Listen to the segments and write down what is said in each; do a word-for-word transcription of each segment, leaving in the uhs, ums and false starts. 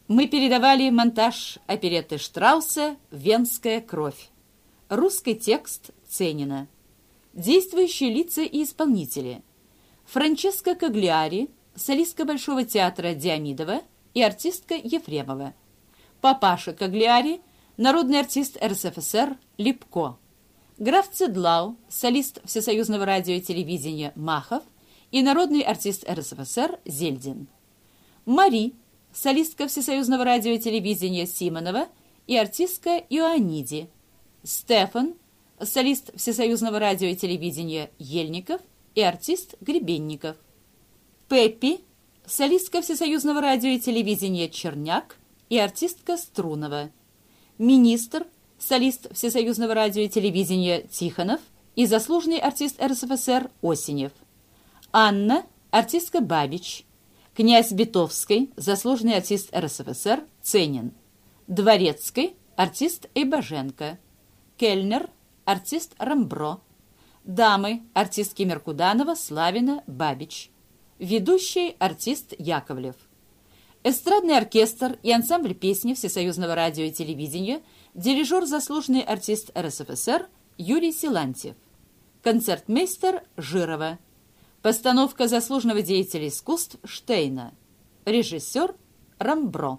Мы передавали монтаж оперетты Штрауса «Венская кровь». Русский текст Ценина. Действующие лица и исполнители. Франческа Кагляри, солистка Большого театра Диамидова и артистка Ефремова. Папаша Кагляри, народный артист эр эс эф эс эр Липко. Граф Цедлау, солист Всесоюзного радио и телевидения Махов и народный артист эр эс эф эс эр Зельдин. Мари, солистка Всесоюзного радио и телевидения Симонова и артистка Иоанниди. Стефан, солист Всесоюзного радио и телевидения Ельников и артист Гребенников. Пеппи, солистка Всесоюзного радио и телевидения Черняк и артистка Струнова. Министр, солист Всесоюзного радио и телевидения Тихонов и заслуженный артист эр эс эф эс эр Осенев. Анна, артистка Бабич. Князь Битовский, заслуженный артист эр эс эф эс эр Ценин. Дворецкий, артист Эйбаженко. Кельнер, артист Рамбро. Дамы, артистки Меркуданова, Славина, Бабич. Ведущий, артист Яковлев. Эстрадный оркестр и ансамбль песни Всесоюзного радио и телевидения, дирижер, заслуженный артист эр эс эф эс эр Юрий Силантьев. Концертмейстер Жирова. Постановка заслуженного деятеля искусств Штейна. Режиссер Рамбро.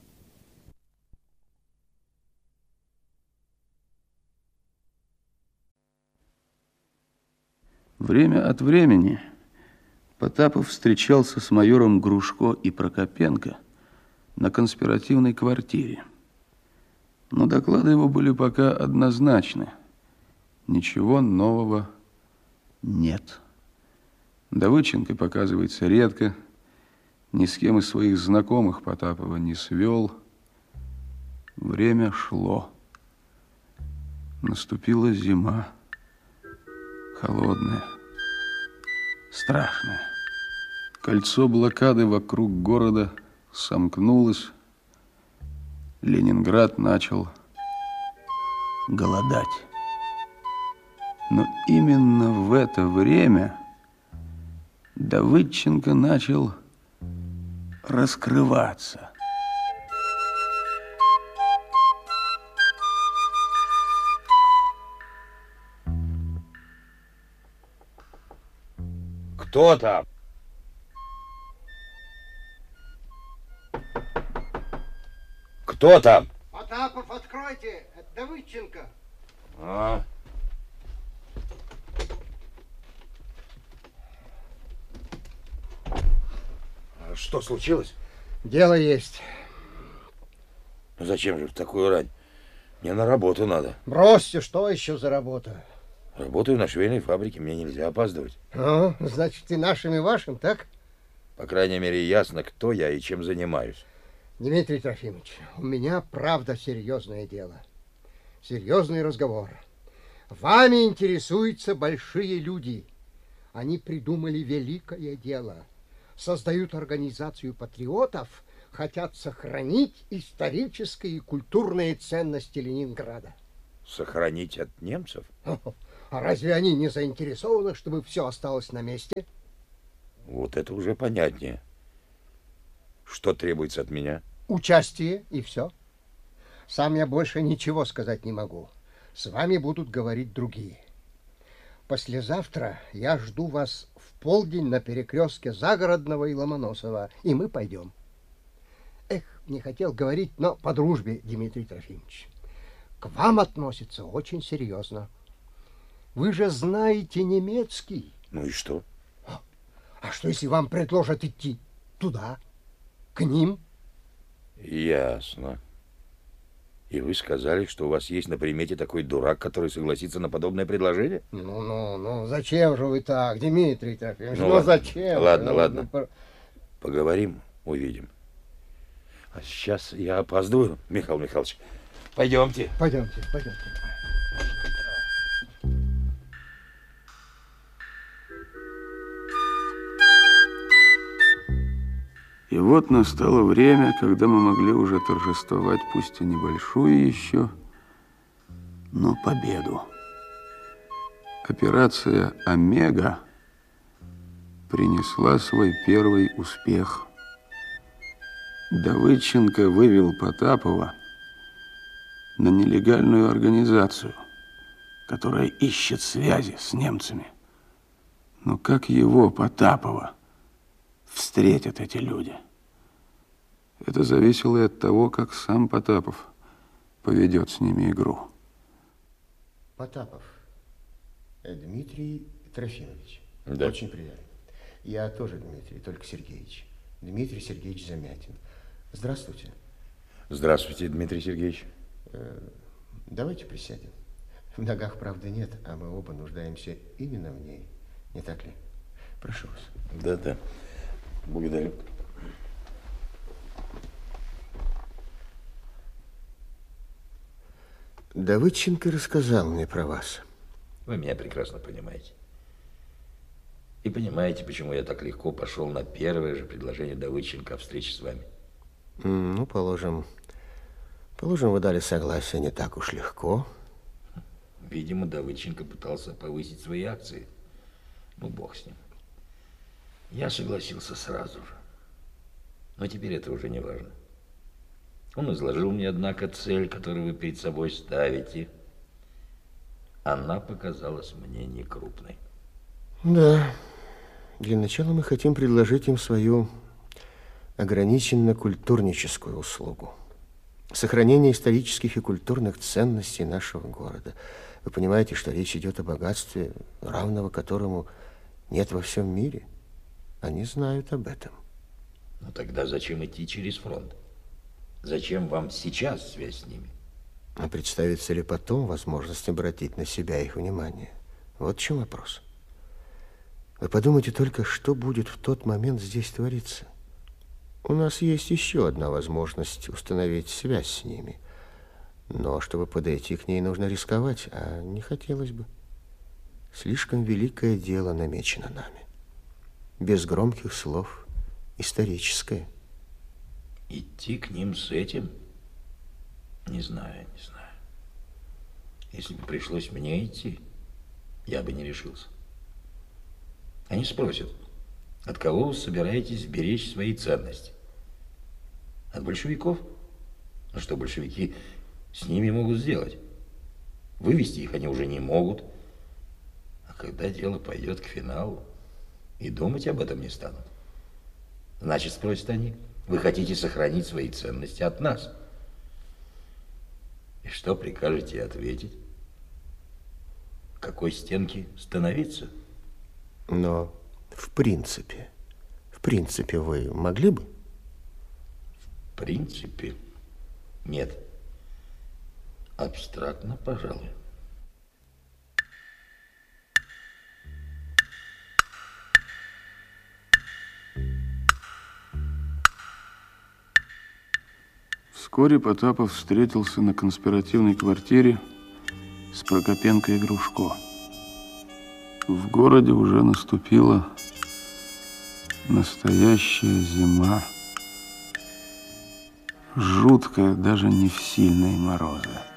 Время от времени Потапов встречался с майором Грушко и Прокопенко на конспиративной квартире. Но доклады его были пока однозначны. Ничего нового нет. Давыдченко показывается редко, ни с кем из своих знакомых Потапова не свел. Время шло. Наступила зима, холодная, страшная. Кольцо блокады вокруг города сомкнулось. Ленинград начал голодать. Но именно в это время Давыдченко начал раскрываться. Кто там? Кто там? Потапов, откройте! Это Давыдченко. А? Что случилось? Дело есть. Ну зачем же в такую рань? Мне на работу надо. Бросьте, что еще за работа? Работаю на швейной фабрике, мне нельзя опаздывать. А, значит, и нашим, и вашим, так? По крайней мере, ясно, кто я и чем занимаюсь. Дмитрий Трофимович, у меня правда серьезное дело. Серьезный разговор. Вами интересуются большие люди. Они придумали великое дело. Создают организацию патриотов, хотят сохранить исторические и культурные ценности Ленинграда. Сохранить от немцев? А разве они не заинтересованы, чтобы все осталось на месте? Вот это уже понятнее. Что требуется от меня? Участие и все. Сам я больше ничего сказать не могу. С вами будут говорить другие. Послезавтра я жду вас в полдень на перекрестке Загородного и Ломоносова, и мы пойдем. Эх, не хотел говорить, но по дружбе, Дмитрий Трофимович. К вам относится очень серьезно. Вы же знаете немецкий. Ну и что? А что, если вам предложат идти туда, к ним? Ясно. И вы сказали, что у вас есть на примете такой дурак, который согласится на подобное предложение? Ну, ну, ну, зачем же вы так, Дмитрий Трофимович? Ну, ну ладно. зачем? Ладно, ну, ладно. Ну, поговорим, увидим. А сейчас я опаздываю, Михаил Михайлович. Пойдемте. Пойдемте, пойдемте. И вот настало время, когда мы могли уже торжествовать, пусть и небольшую еще, но победу. Операция «Омега» принесла свой первый успех. Давыдченко вывел Потапова на нелегальную организацию, которая ищет связи с немцами. Но как его, Потапова, встретят эти люди? Это зависело и от того, как сам Потапов поведет с ними игру. Потапов Дмитрий Трофимович. Да. Очень приятно. Я тоже Дмитрий, только Сергеевич. Дмитрий Сергеевич Замятин. Здравствуйте. Здравствуйте, Дмитрий Сергеевич. Э, давайте присядем. В ногах, правда, нет, а мы оба нуждаемся именно в ней. Не так ли? Прошу вас. Да-да. Благодарю. Давыдченко рассказал мне про вас. Вы меня прекрасно понимаете. И понимаете, почему я так легко пошел на первое же предложение Давыдченко о встрече с вами. Ну, положим, положим, вы дали согласие не так уж легко. Видимо, Давыдченко пытался повысить свои акции. Ну, бог с ним. Я согласился сразу же. Но теперь это уже не важно. Он изложил мне, однако, цель, которую вы перед собой ставите. Она показалась мне не крупной. Да. Для начала мы хотим предложить им свою ограниченно-культурническую услугу. Сохранение исторических и культурных ценностей нашего города. Вы понимаете, что речь идет о богатстве, равного которому нет во всем мире. Они знают об этом. Ну тогда зачем идти через фронт? Зачем вам сейчас связь с ними? А представится ли потом возможность обратить на себя их внимание? Вот в чем вопрос. Вы подумайте только, что будет в тот момент здесь твориться. У нас есть еще одна возможность установить связь с ними. Но чтобы подойти к ней, нужно рисковать, а не хотелось бы. Слишком великое дело намечено нами. Без громких слов, историческое. Идти к ним с этим? Не знаю, не знаю. Если бы пришлось мне идти, я бы не решился. Они спросят, от кого вы собираетесь беречь свои ценности? От большевиков? Ну что большевики с ними могут сделать? Вывести их они уже не могут. А когда дело пойдет к финалу, и думать об этом не станут. Значит, спросят они, вы хотите сохранить свои ценности от нас? И что прикажете ответить? К какой стенке становиться? Но в принципе, в принципе вы могли бы? В принципе, нет. Абстрактно, пожалуй. Вскоре Потапов встретился на конспиративной квартире с Прокопенко и Грушко. В городе уже наступила настоящая зима. Жуткая даже не в сильные морозы.